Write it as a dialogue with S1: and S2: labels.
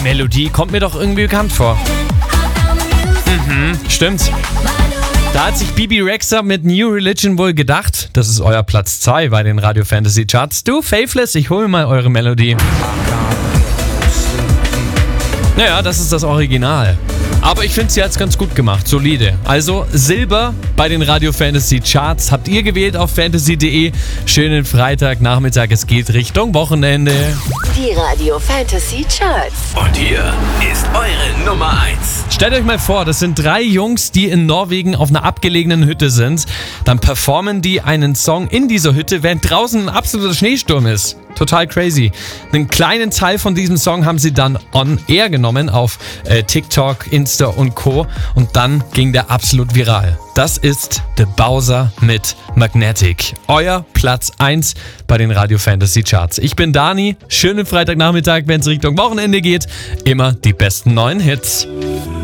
S1: Die Melodie kommt mir doch irgendwie bekannt vor. Stimmt. Da hat sich Bibi Rexha mit New Religion wohl gedacht, das ist euer Platz 2 bei den Radio Fantasy Charts. Du, Faithless, ich hole mal eure Melodie. Naja, das ist das Original. Aber ich finde, sie hat es ganz gut gemacht, solide. Also Silber bei den Radio Fantasy Charts habt ihr gewählt auf fantasy.de. Schönen Freitagnachmittag, es geht Richtung Wochenende.
S2: Die Radio Fantasy Charts.
S3: Und hier ist eure Nummer 1.
S1: Stellt euch mal vor, das sind 3 Jungs, die in Norwegen auf einer abgelegenen Hütte sind. Dann performen die einen Song in dieser Hütte, während draußen ein absoluter Schneesturm ist. Total crazy. Einen kleinen Teil von diesem Song haben sie dann on air genommen auf TikTok, Insta und Co. Und dann ging der absolut viral. Das ist The Bowser mit Magnetic. Euer Platz 1 bei den Radio Fantasy Charts. Ich bin Dani. Schönen Freitagnachmittag, wenn es Richtung Wochenende geht. Immer die besten neuen Hits.